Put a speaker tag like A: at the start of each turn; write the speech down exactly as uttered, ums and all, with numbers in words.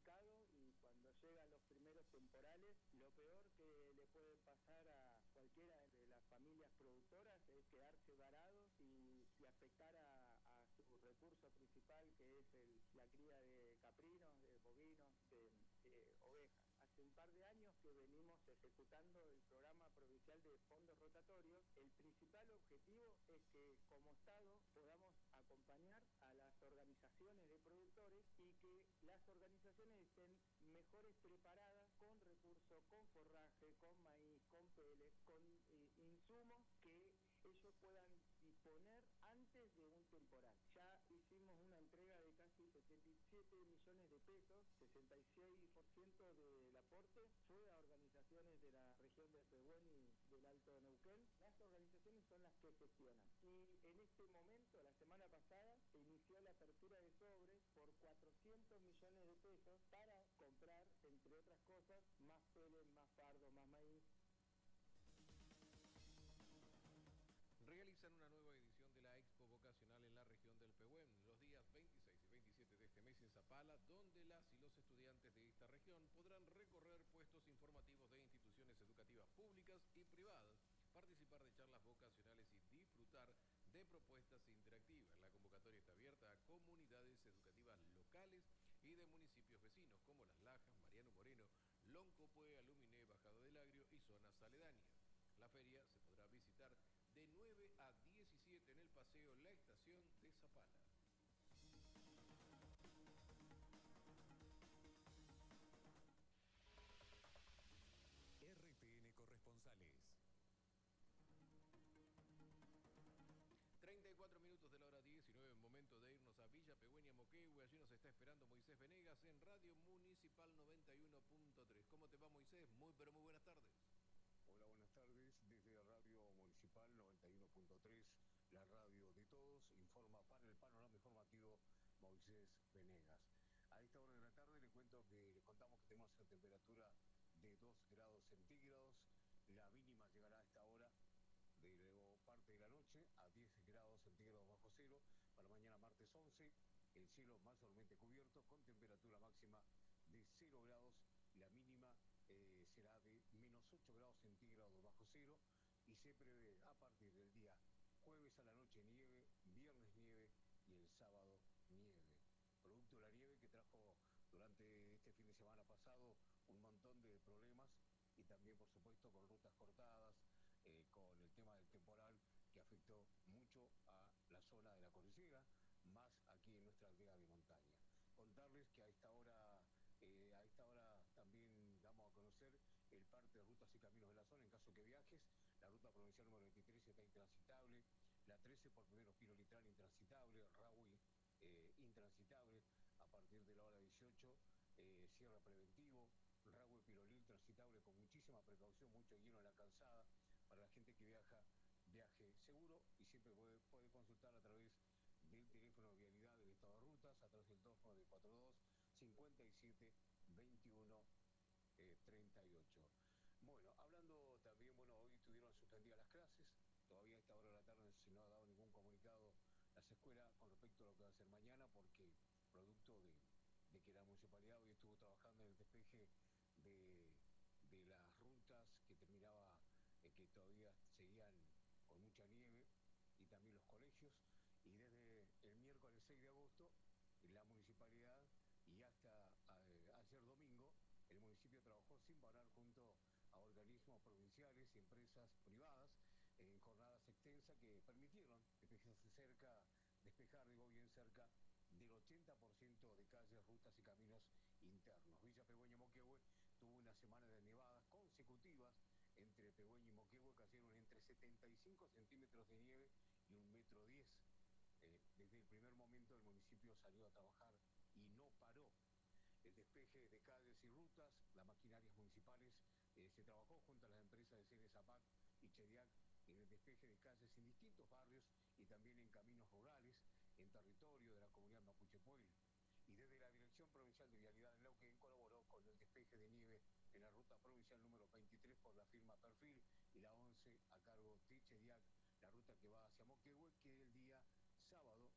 A: complicado y cuando llegan los primeros temporales, lo peor que le puede pasar a cualquiera de las familias productoras es quedarse varados y, y afectar a, a su recurso principal, que es el, la cría de caprinos, de bovinos, de, de ovejas. Hace un par de años que venimos ejecutando el programa provincial de fondos rotatorios. El principal objetivo es que como Estado podamos acompañar a las organizaciones de productores y que las organizaciones estén mejores preparadas con recursos, con forraje, con maíz, con pellets, con eh, insumos que ellos puedan disponer antes de un temporal. Ya hicimos una entrega de casi setenta y siete millones de pesos, sesenta y seis por ciento del aporte fue a organizaciones de la región de Pehuen y del Alto Neuquén. Las organizaciones son las que gestionan. Y en este momento, la semana pasada, inició la apertura de sobres por cuatrocientos millones de pesos para comprar, entre otras cosas, más pellets, más fardo, más maíz.
B: Realizan una nueva edición de la Expo Vocacional en la región del Pehuen, los días veintiséis y veintisiete de este mes en Zapala, donde las y los estudiantes de esta región podrán recorrer puestos informativos de instituciones educativas públicas y privadas, participar de charlas vocacionales y disfrutar de propuestas interactivas. La convocatoria está abierta a comunidades educativas locales y de municipios vecinos como Las Lajas, Mariano Moreno, Loncopue, Aluminé, Bajada del Agrio y zonas aledañas. La feria se podrá visitar de nueve a diecisiete en el paseo La Estación de Zapala.
C: R T N Corresponsales.
B: treinta y cuatro minutos de la hora diecinueve, momento de irnos a Villa Pehuen y a Moquegua. Allí nos está esperando Moisés Venegas en Radio Municipal noventa y uno punto tres. ¿Cómo te va, Moisés? Muy, pero muy buenas tardes.
D: Hola, buenas tardes. Desde Radio Municipal noventa y uno punto tres, la radio de todos, informa para el panorama informativo Moisés Venegas. A esta hora de la tarde le cuento que le contamos que tenemos una temperatura de dos grados centígrados. La mínima llegará a esta hora de luego parte de la noche a diez grados centígrados bajo cero. Para mañana martes once, el cielo mayormente cubierto con temperatura máxima de cero grados. La mínima eh, será de menos ocho grados centígrados bajo cero y se prevé a partir del día jueves a la noche nieve, viernes nieve y el sábado nieve. Producto de la nieve que trajo durante este fin de semana pasado un montón de problemas y también por supuesto con rutas cortadas, eh, con el tema del temporal que afectó mucho a la zona de la cordillera, más aquí en nuestra aldea de montaña. Contarles que a esta hora Eh, a esta hora también damos a conocer el parte de rutas y caminos de la zona en caso que viajes. La ruta provincial número veintitrés está intransitable, la trece por Primero Pino Litral intransitable, Rahui eh, intransitable a partir de la hora dieciocho, eh, cierre preventivo, Rahui Pirolil transitable con muchísima precaución, mucho hielo en la calzada. Para la gente que viaja, viaje seguro y siempre puede, puede consultar a través del teléfono de vialidad del estado de rutas, a través del dos nueve cuatro dos, cincuenta y siete, veintiuno, treinta y ocho. Bueno, hablando también, bueno, hoy estuvieron suspendidas las clases, todavía a esta hora de la tarde se no ha dado ningún comunicado las escuelas con respecto a lo que va a ser mañana, porque producto de, de que la municipalidad hoy estuvo trabajando en el despeje de, de las rutas que terminaba, eh, que todavía seguían con mucha nieve, y también los colegios, y desde el miércoles seis de agosto la municipalidad y hasta eh, ayer domingo el municipio trabajó sin parar junto a organismos provinciales y empresas privadas en jornadas extensas que permitieron despejarse cerca, despejar digo bien cerca del ochenta por ciento de calles, rutas y caminos internos. Villa Pehuen y Moquegua tuvo una semana de nevadas consecutivas. Entre Pehuen y Moquegua cayeron entre setenta y cinco centímetros de nieve y un metro diez. Eh, desde el primer momento el municipio salió a trabajar y no paró. El despeje de calles y rutas, las maquinarias municipales, eh, se trabajó junto a las empresas de Ceres Zapac y Chediac en el despeje de calles en distintos barrios y también en caminos rurales, en territorio de la comunidad Mapuche Pueblo. Y desde la Dirección Provincial de Vialidad en Neuquén colaboró con el despeje de nieve en la ruta provincial número veintitrés por la firma Perfil y la once a cargo de Chediac, la ruta que va hacia Moquegua, que el día sábado